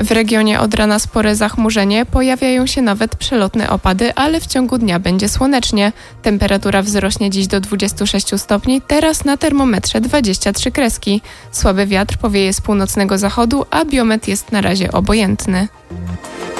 W regionie od rana spore zachmurzenie, pojawiają się nawet przelotne opady, ale w ciągu dnia będzie słonecznie. Temperatura wzrośnie dziś do 26 stopni, teraz na termometrze 23 kreski. Słaby wiatr powieje z północnego zachodu, a biometr jest na razie obojętny.